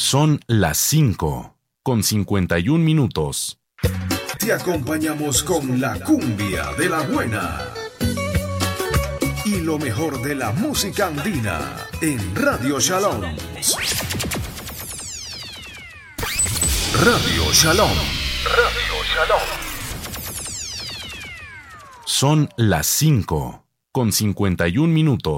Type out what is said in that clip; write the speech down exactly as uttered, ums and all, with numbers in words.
Son las cinco, con cincuenta y un minutos. Te acompañamos con la cumbia de la buena y lo mejor de la música andina en Radio Shalom. Radio Shalom. Radio Shalom. Son las cinco, con cincuenta y un minutos.